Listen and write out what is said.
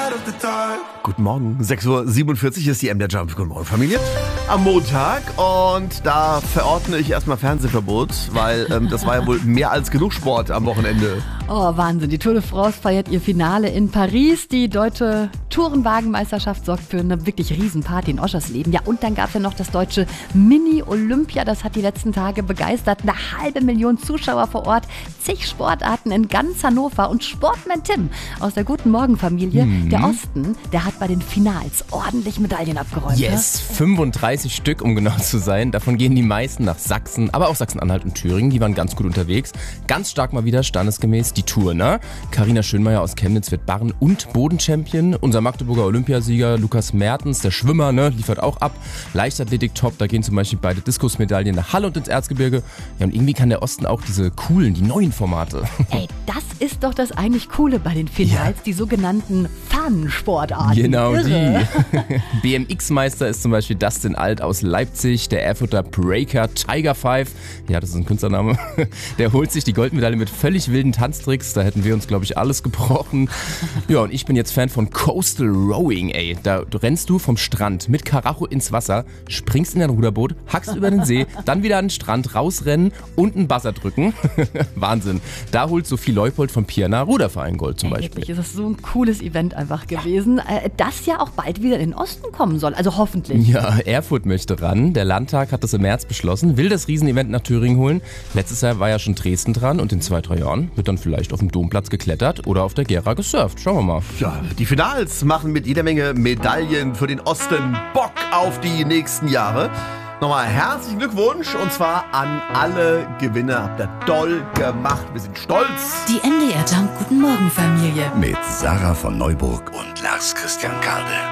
Guten Morgen, 6:47 Uhr ist die MDR Jump. Guten Morgen, Familie. Am Montag und da verordne ich erstmal Fernsehverbot, weil das war ja wohl mehr als genug Sport am Wochenende. Oh, Wahnsinn. Die Tour de France feiert ihr Finale in Paris. Die deutsche Tourenwagenmeisterschaft sorgt für eine wirklich Riesenparty in Oschersleben. Ja, und dann gab es ja noch das deutsche Mini-Olympia. Das hat die letzten Tage begeistert. 500.000 Zuschauer vor Ort, zig Sportarten in ganz Hannover. Und Sportman Tim aus der Guten Morgen-Familie, der Osten, der hat bei den Finals ordentlich Medaillen abgeräumt. Yes, 35 Stück, um genau zu sein. Davon gehen die meisten nach Sachsen, aber auch Sachsen-Anhalt und Thüringen. Die waren ganz gut unterwegs. Ganz stark mal wieder standesgemäß die Tour, ne? Carina Schönmeier aus Chemnitz wird Barren- und Bodenchampion. Unser Magdeburger Olympiasieger Lukas Mertens, der Schwimmer, ne, liefert auch ab. Leichtathletik-Top, da gehen zum Beispiel beide Diskusmedaillen nach Halle und ins Erzgebirge. Ja, und irgendwie kann der Osten auch diese coolen, die neuen Formate. Ey, das ist doch das eigentlich Coole bei den Finals, die sogenannten Fun-Sportarten. Genau Irre. die. BMX-Meister ist zum Beispiel Dustin Alt aus Leipzig, der Erfurter Breaker Tiger 5, ja, das ist ein Künstlername, der holt sich die Goldmedaille mit völlig wilden Tanztricks, da hätten wir uns, glaube ich, alles gebrochen. Ja, und ich bin jetzt Fan von Coastal Rowing, ey. Da rennst du vom Strand mit Karacho ins Wasser, springst in dein Ruderboot, hackst über den See, dann wieder an den Strand, rausrennen und einen Buzzer drücken. Wahnsinn. Da holt Sophie Leupold vom Pirna Ruderverein Gold zum Beispiel. Wirklich ist das so ein cooles Event einfach gewesen, das ja auch bald wieder in den Osten kommen soll, also hoffentlich. Ja, Erfurt möchte ran. Der Landtag hat das im März beschlossen, will das Riesenevent nach Thüringen holen. Letztes Jahr war ja schon Dresden dran und in 2-3 Jahren wird dann vielleicht auf dem Domplatz geklettert oder auf der Gera gesurft. Schauen wir mal. Ja, die Finals machen mit jeder Menge Medaillen für den Osten Bock auf die nächsten Jahre. Nochmal herzlichen Glückwunsch und zwar an alle Gewinner. Habt ihr toll gemacht. Wir sind stolz. Die MDR Jump Guten Morgen Familie. Mit Sarah von Neuburg und Lars Christian Kade.